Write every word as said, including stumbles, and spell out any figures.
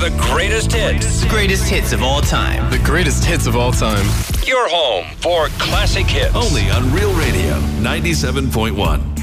the greatest hits. The greatest hits of all time. The greatest hits of all time. Your home for classic hits. Only on Real Radio ninety-seven point one.